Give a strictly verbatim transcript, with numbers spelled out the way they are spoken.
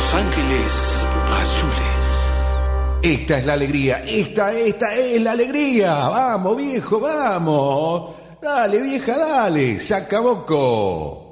Los Ángeles Azules. Esta es la alegría, esta, esta es la alegría. Vamos, viejo, vamos. Dale, vieja, dale, saca boco.